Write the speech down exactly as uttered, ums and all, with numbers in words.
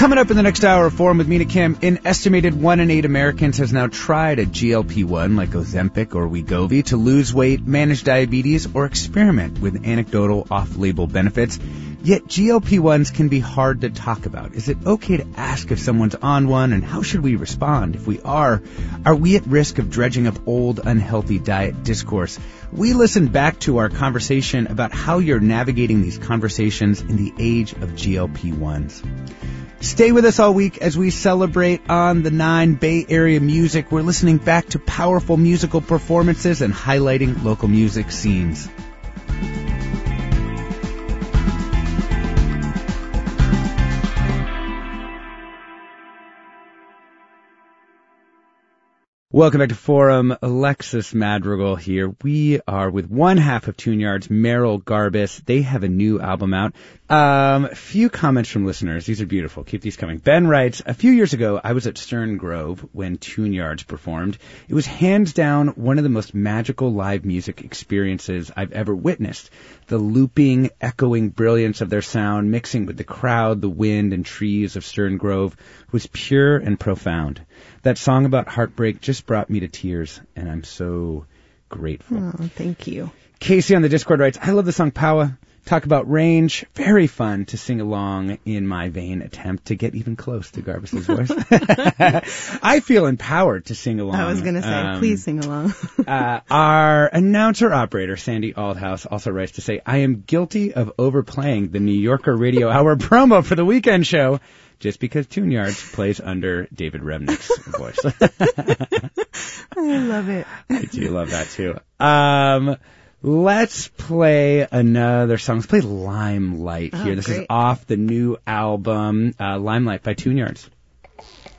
Coming up in the next hour of Forum with Mina Kim, an estimated one in eight Americans has now tried a G L P one like Ozempic or Wegovy to lose weight, manage diabetes, or experiment with anecdotal off-label benefits. Yet G L P ones can be hard to talk about. Is it okay to ask if someone's on one, and how should we respond? If we are, are we at risk of dredging up old, unhealthy diet discourse? We listened back to our conversation about how you're navigating these conversations in the age of G L P ones. Stay with us all week as we celebrate On the Nine Bay Area music. We're listening back to powerful musical performances and highlighting local music scenes. Welcome back to Forum. Alexis Madrigal here. We are with one half of Tune Yards, Merrill Garbus. They have a new album out. Um, a few comments from listeners. These are beautiful. Keep these coming. Ben writes, a few years ago, I was at Stern Grove when Tune Yards performed. It was hands down one of the most magical live music experiences I've ever witnessed. The looping, echoing brilliance of their sound, mixing with the crowd, the wind, and trees of Stern Grove, was pure and profound. That song about heartbreak just brought me to tears, and I'm so grateful. Oh, thank you. Casey on the Discord writes, I love the song Power. Talk about range. Very fun to sing along in my vain attempt to get even close to Garbus's voice. I feel empowered to sing along. I was going to say, um, please sing along. uh, our announcer-operator, Sandy Aldhouse, also writes to say, I am guilty of overplaying the New Yorker Radio Hour promo for the weekend show just because Tune Yards plays under David Remnick's voice. I love it. I do love that, too. Um... Let's play another song. Let's play Limelight here. Oh, this great. is off the new album, uh, Limelight by Tune Yards.